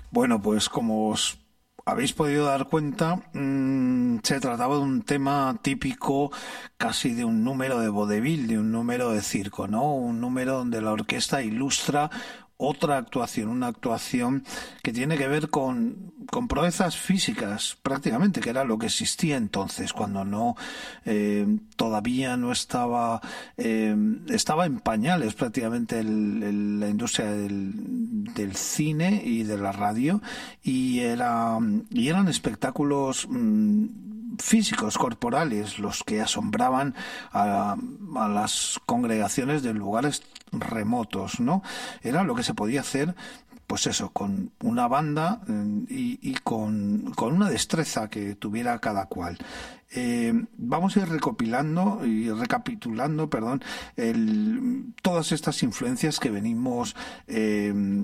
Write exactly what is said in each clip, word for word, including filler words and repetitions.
Bueno, pues como os habéis podido dar cuenta, mmm, se trataba de un tema típico casi de un número de vodevil, de un número de circo, ¿no? Un número donde la orquesta ilustra otra actuación, una actuación que tiene que ver con, con proezas físicas, prácticamente, que era lo que existía entonces, cuando no eh, todavía no estaba eh, estaba en pañales prácticamente el, el- la industria del, del cine y de la radio, y era y eran espectáculos mm, físicos, corporales, los que asombraban a, a las congregaciones de lugares remotos, ¿no? Era lo que se podía hacer, pues eso, con una banda eh, y, y con, con una destreza que tuviera cada cual. Eh, vamos a ir recopilando y recapitulando, perdón, el, todas estas influencias que venimos eh,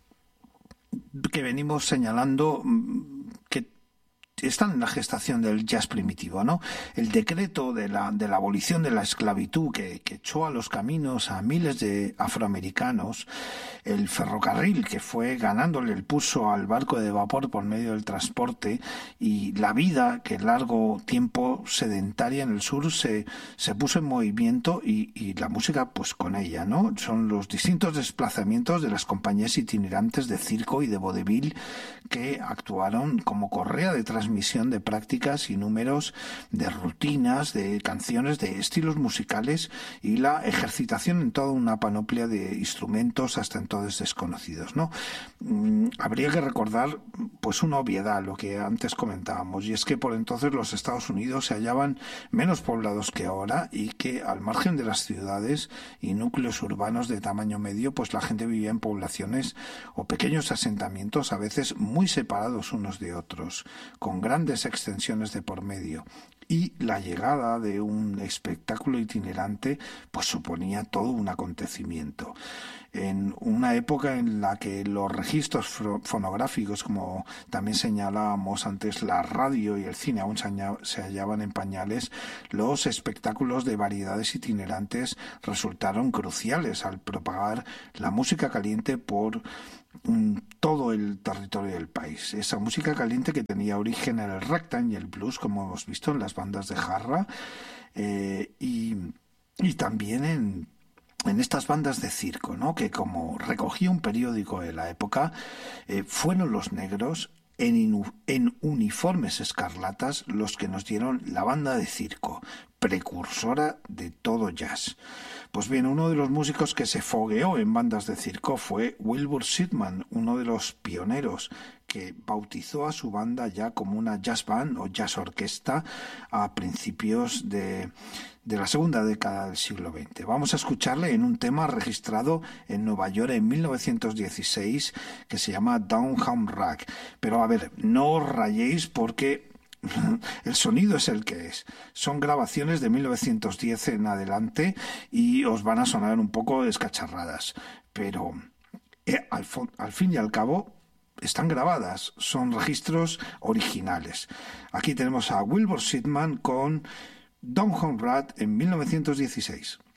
que venimos señalando, mm, que están en la gestación del jazz primitivo, ¿no? El decreto de la, de la abolición de la esclavitud que, que echó a los caminos a miles de afroamericanos, el ferrocarril que fue ganándole el pulso al barco de vapor por medio del transporte, y la vida que largo tiempo sedentaria en el sur se, se puso en movimiento, y, y la música pues con ella, ¿no? Son los distintos desplazamientos de las compañías itinerantes de circo y de vodevil que actuaron como correa de transmisión de prácticas y números, de rutinas, de canciones, de estilos musicales, y la ejercitación en toda una panoplia de instrumentos hasta entonces desconocidos, ¿no? Mm, habría que recordar pues una obviedad, lo que antes comentábamos, y es que por entonces los Estados Unidos se hallaban menos poblados que ahora, y que al margen de las ciudades y núcleos urbanos de tamaño medio, pues la gente vivía en poblaciones o pequeños asentamientos, a veces muy separados unos de otros, con grandes extensiones de por medio. Y la llegada de un espectáculo itinerante pues suponía todo un acontecimiento. En una época en la que los registros fonográficos, como también señalábamos antes, la radio y el cine aún se hallaban en pañales, los espectáculos de variedades itinerantes resultaron cruciales al propagar la música caliente por todo el territorio del país. Esa música caliente que tenía origen en el ragtime y el blues, como hemos visto en las bandas de jarra, eh, y, y también en en estas bandas de circo, ¿no? Que, como recogía un periódico de la época, eh, fueron los negros en, inu- en uniformes escarlatas los que nos dieron la banda de circo, precursora de todo jazz. Pues bien, uno de los músicos que se fogueó en bandas de circo fue Wilbur Sitman, uno de los pioneros que bautizó a su banda ya como una jazz band o jazz orquesta a principios de, de la segunda década del siglo veinte. Vamos a escucharle en un tema registrado en Nueva York en mil novecientos dieciséis que se llama Down Home Rag. Pero a ver, no os rayéis porque el sonido es el que es. Son grabaciones de mil novecientos diez en adelante y os van a sonar un poco descacharradas, pero eh, al, al fin y al cabo están grabadas, son registros originales. Aquí tenemos a Wilbur Sitman con Down Home Rag en mil novecientos dieciséis.